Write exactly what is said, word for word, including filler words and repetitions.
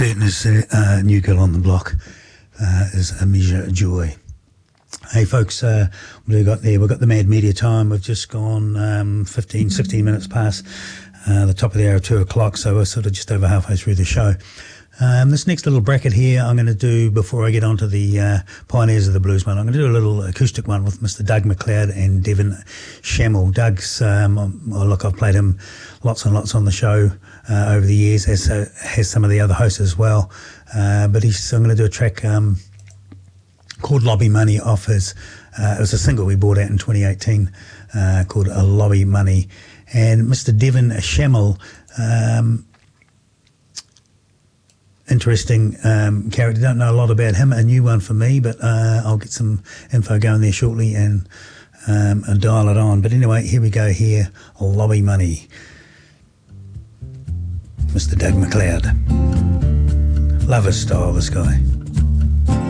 certain as a uh, New Girl on the Block uh, is a measure of joy. Hey folks, uh, what have we got there? We've got the Mad Media time. We've just gone um, fifteen, sixteen minutes past uh, the top of the hour, two o'clock, so we're sort of just over halfway through the show. Um, this next little bracket here I'm going to do, before I get onto the uh, Pioneers of the Blues one, I'm going to do a little acoustic one with Mister Doug McLeod and Devin Shamel. Doug's, um, well, look, I've played him lots and lots on the show uh, over the years, as uh, has some of the other hosts as well. Uh, but he's, I'm going to do a track um, called Lobby Money off his, uh, it was a single we brought out in twenty eighteen uh, called uh, Lobby Money. And Mister Devin Shamel, um, interesting um, character. Don't know a lot about him. A new one for me, but uh, I'll get some info going there shortly and, um, and dial it on. But anyway, here we go here. Lobby Money. Mister Doug McLeod. Love his style, this guy.